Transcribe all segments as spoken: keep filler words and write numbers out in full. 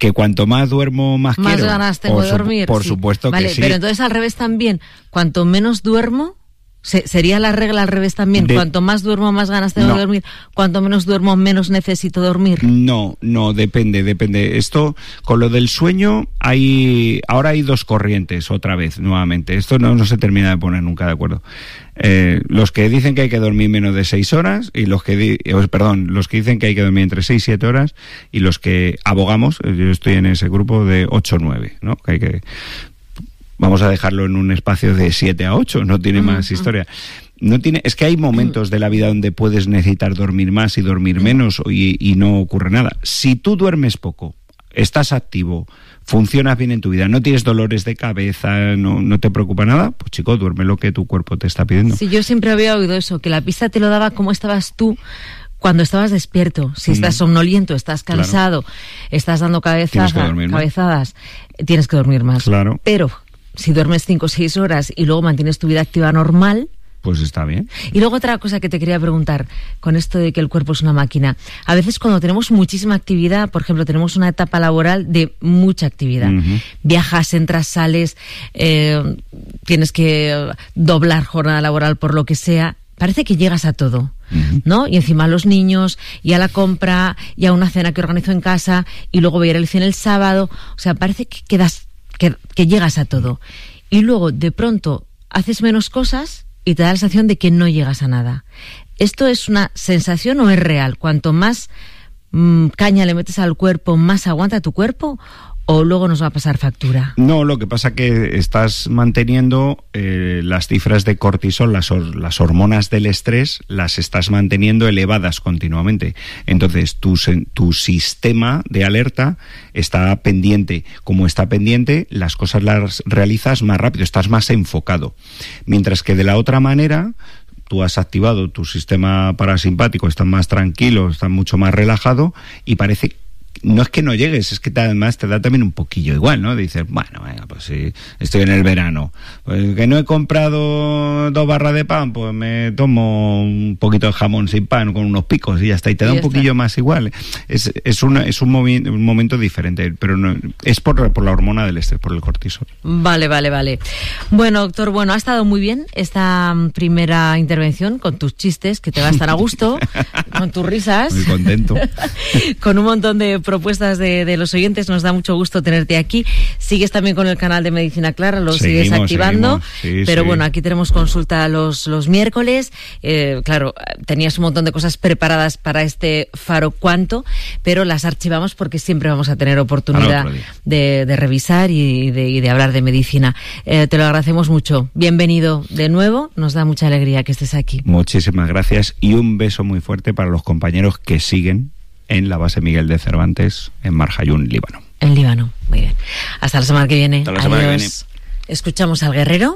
Que cuanto más duermo, más, más quiero. Más ganas tengo por de dormir. Por sí. supuesto vale, que sí. Pero entonces al revés también, cuanto menos duermo, se, sería la regla al revés también. De... Cuanto más duermo, más ganas tengo no. de dormir. Cuanto menos duermo, menos necesito dormir. No, no, depende, depende. Esto, con lo del sueño, hay ahora hay dos corrientes, otra vez, nuevamente. Esto no, no se termina de poner nunca de acuerdo. Eh, los que dicen que hay que dormir menos de seis horas y los que di- eh, perdón, los que dicen que hay que dormir entre seis y siete horas y los que abogamos, yo estoy en ese grupo de ocho o nueve, ¿no? Que hay que vamos a dejarlo en un espacio de siete a ocho, no tiene más uh-huh. historia. No tiene, es que hay momentos de la vida donde puedes necesitar dormir más y dormir menos y, y no ocurre nada. Si tú duermes poco, estás activo, funcionas bien en tu vida, no tienes dolores de cabeza, no, no te preocupa nada, pues chico, duerme lo que tu cuerpo te está pidiendo. Sí, yo siempre había oído eso, que la pista te lo daba cómo estabas tú cuando estabas despierto. Si estás somnoliento, estás cansado, claro. estás dando cabezadas, tienes cabezadas, tienes que dormir más. Claro. Pero si duermes cinco o seis horas y luego mantienes tu vida activa normal, pues está bien. Y luego otra cosa que te quería preguntar, con esto de que el cuerpo es una máquina. A veces cuando tenemos muchísima actividad, por ejemplo, tenemos una etapa laboral de mucha actividad. Uh-huh. Viajas, entras, sales, eh, tienes que doblar jornada laboral por lo que sea. Parece que llegas a todo, uh-huh. ¿no? Y encima a los niños, y a la compra, y a una cena que organizo en casa, y luego voy a ir al cine el sábado. O sea, parece que quedas, que, que llegas a todo. Y luego, de pronto, haces menos cosas y te da la sensación de que no llegas a nada. ¿Esto es una sensación o es real? Cuanto más mmm, caña le metes al cuerpo, más aguanta tu cuerpo, ¿o luego nos va a pasar factura? No, lo que pasa es que estás manteniendo eh, las cifras de cortisol, las, or- las hormonas del estrés, las estás manteniendo elevadas continuamente. Entonces, tu, tu sistema de alerta está pendiente. Como está pendiente, las cosas las realizas más rápido, estás más enfocado. Mientras que de la otra manera, tú has activado tu sistema parasimpático, estás más tranquilo, estás mucho más relajado y parece que no es que no llegues, es que además te da también un poquillo igual, ¿no? Dices, bueno, venga, pues sí, estoy en el verano. Pues que no he comprado dos barras de pan, pues me tomo un poquito de jamón sin pan con unos picos y ya está. Y te da y un poquillo está. Más igual. Es, es, una, es un, movi- un momento diferente, pero no, es por, por la hormona del estrés, por el cortisol. Vale, vale, vale. Bueno, doctor, bueno, ha estado muy bien esta primera intervención con tus chistes, que te va a estar a gusto, con tus risas. Muy contento. Con un montón de propuestas de, de los oyentes, nos da mucho gusto tenerte aquí. Sigues también con el canal de Medicina Clara, lo seguimos, sigues activando, sí, pero sí. bueno, aquí tenemos consulta los, los miércoles. Eh, claro, tenías un montón de cosas preparadas para este Faro Cuánto, pero las archivamos porque siempre vamos a tener oportunidad de, de revisar y de, y de hablar de medicina. Eh, te lo agradecemos mucho. Bienvenido de nuevo, nos da mucha alegría que estés aquí. Muchísimas gracias y un beso muy fuerte para los compañeros que siguen en la base Miguel de Cervantes, en Marjayún, Líbano. En Líbano, muy bien. Hasta la semana que viene. Hasta la semana Adiós. que viene. Escuchamos al guerrero.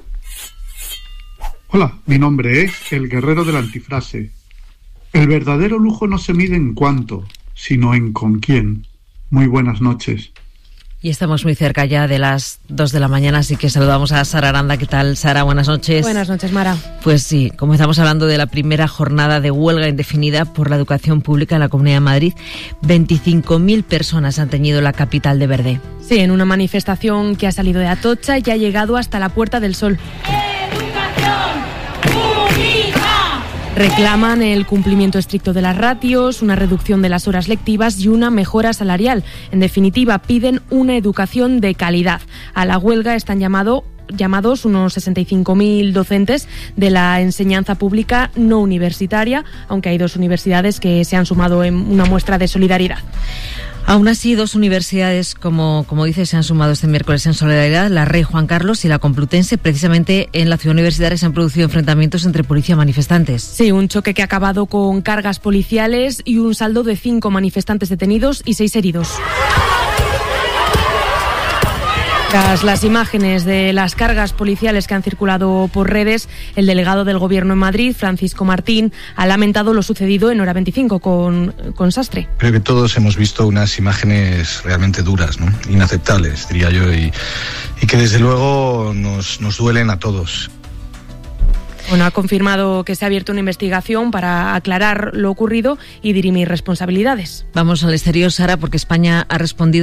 Hola, mi nombre es el guerrero de la antifrase. El verdadero lujo no se mide en cuánto, sino en con quién. Muy buenas noches. Y estamos muy cerca ya de las dos de la mañana, así que saludamos a Sara Aranda. ¿Qué tal, Sara? Buenas noches. Buenas noches, Mara. Pues sí, comenzamos hablando de la primera jornada de huelga indefinida por la educación pública en la Comunidad de Madrid. veinticinco mil personas han teñido la capital de verde. Sí, en una manifestación que ha salido de Atocha y ha llegado hasta la Puerta del Sol. Reclaman el cumplimiento estricto de las ratios, una reducción de las horas lectivas y una mejora salarial. En definitiva, piden una educación de calidad. A la huelga están llamado, llamados unos sesenta y cinco mil docentes de la enseñanza pública no universitaria, aunque hay dos universidades que se han sumado en una muestra de solidaridad. Aún así, dos universidades, como, como dice, se han sumado este miércoles en solidaridad, la Rey Juan Carlos y la Complutense. Precisamente en la ciudad universitaria se han producido enfrentamientos entre policía y manifestantes. Sí, un choque que ha acabado con cargas policiales y un saldo de cinco manifestantes detenidos y seis heridos. Tras las imágenes de las cargas policiales que han circulado por redes, el delegado del Gobierno en Madrid, Francisco Martín, ha lamentado lo sucedido en Hora veinticinco con, con Sastre. Creo que todos hemos visto unas imágenes realmente duras, ¿no? Inaceptables, diría yo, y, y que desde luego nos, nos duelen a todos. Bueno, ha confirmado que se ha abierto una investigación para aclarar lo ocurrido y dirimir responsabilidades. Vamos al exterior, Sara, porque España ha respondido